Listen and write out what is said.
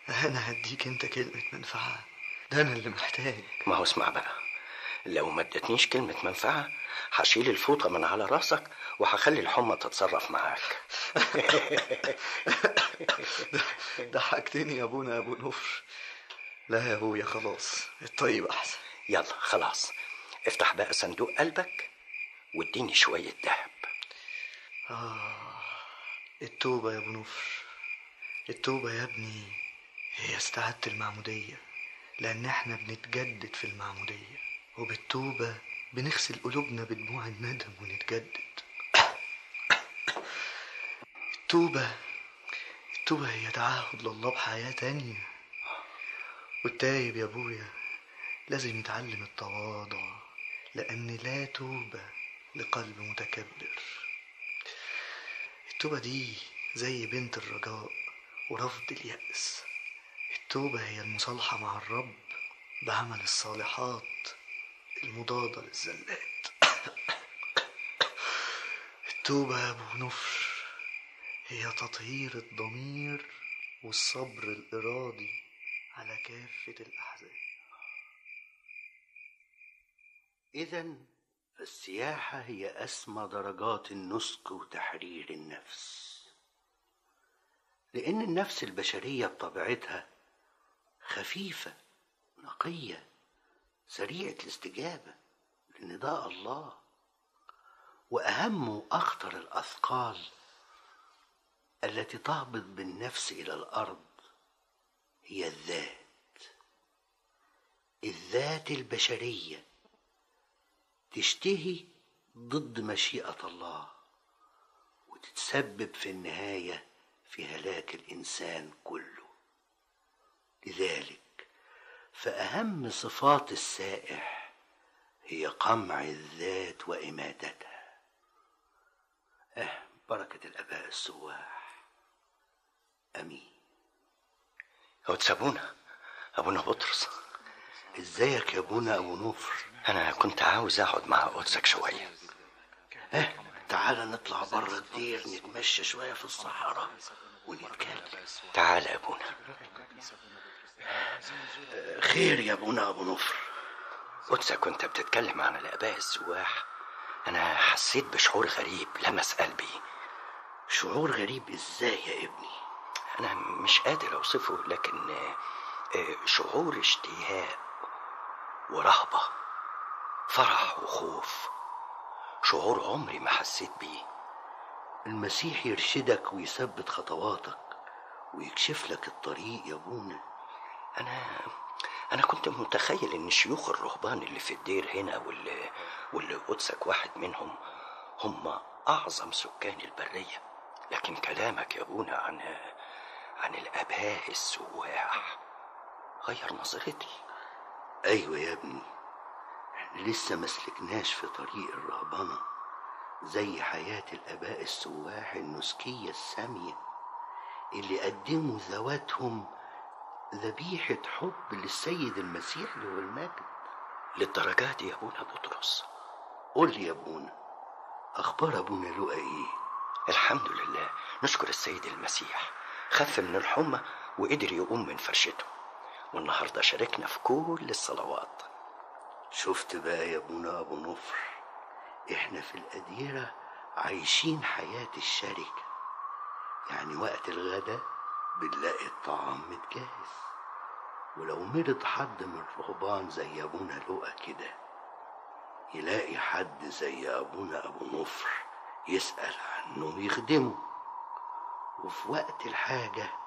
انا هديك انت كلمة منفعة، ده انا اللي محتاج. ما هو اسمع بقى، لو ما ادتنيش كلمة منفعة هشيل الفوطة من على راسك وهخلي الحمى تتصرف معاك. ضحكتني يا ابونا يا ابو نفر. لا يا ابويا خلاص، الطيب احسن. يلا خلاص، افتح بقى صندوق قلبك واديني شوية دهب. التوبة يا ابو نفر، التوبة يا ابني هي استعادة المعمودية، لأن احنا بنتجدد في المعمودية، وبالتوبة بنغسل قلوبنا بدموع الندم ونتجدد. التوبة هي تعهد لله بحياة تانية. والتايب يا ابويا لازم يتعلم التواضع، لأن لا توبة لقلب متكبر. التوبة دي زي بنت الرجاء ورفض اليأس. التوبة هي المصالحة مع الرب بعمل الصالحات المضادة للزلات. التوبة يا ابو نفر هي تطهير الضمير والصبر الإرادي على كافة الأحزان. إذن فالسياحة هي أسمى درجات النسك وتحرير النفس، لأن النفس البشرية بطبيعتها خفيفة نقية سريعة الاستجابة لنداء الله، وأهم وأخطر الأثقال التي تهبط بالنفس إلى الأرض هي الذات البشرية تشتهي ضد مشيئة الله، وتتسبب في النهاية في هلاك الإنسان كله. لذلك فأهم صفات السائح هي قمع الذات وإماتتها. بركة الآباء السواح، أمين. قدس أبونا بطرس، ازيك يا ابونا ابو نفر؟ أنا كنت عاوز أقعد مع قدسك شوية. تعال نطلع بره الدير نتمشى شوية في الصحراء ونتكلم. تعال يا أبونا. خير يا ابونا ابو نفر؟ قدسك كنت بتتكلم عن الآباء السواح، أنا حسيت بشعور غريب لمس قلبي. شعور غريب ازاي يا ابني؟ أنا مش قادر أوصفه، لكن شعور اشتهاء ورهبة، فرح وخوف، شعور عمري ما حسيت بيه. المسيح يرشدك ويثبت خطواتك ويكشف لك الطريق يا ابونا. أنا كنت متخيل إن شيوخ الرهبان اللي في الدير هنا واللي قدسك واحد منهم هم أعظم سكان البرية، لكن كلامك يا أبونا عن الآباء السواح غير نظرتي. أيوة يا ابني، احنا لسه مسلكناش في طريق الرهبنة زي حياة الآباء السواح النسكية السامية اللي قدموا ذواتهم ذبيحة حب للسيد المسيح له المجد. للدرجة دي يا أبونا بطرس؟ قول لي يا أبونا، أخبار أبونا لؤى إيه؟ الحمد لله، نشكر السيد المسيح، خف من الحمى وقدر يقوم من فرشته، والنهاردة شاركنا في كل الصلوات. شفت بقى يا ابونا ابو نفر، احنا في الأديرة عايشين حياة الشركة، يعني وقت الغدا بنلاقي الطعام متجهز، ولو مرض حد من الرهبان زي ابونا لؤى كده يلاقي حد زي ابونا ابو نفر يسأل عنه ويخدمه، وفي وقت الحاجة